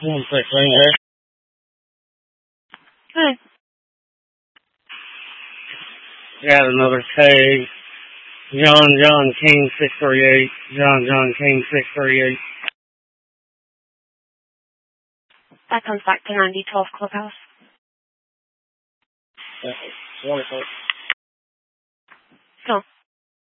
One sec, right here. Hi. Got another tag. John King 638. John King 638. That comes back to 9012 Clubhouse. Wonderful.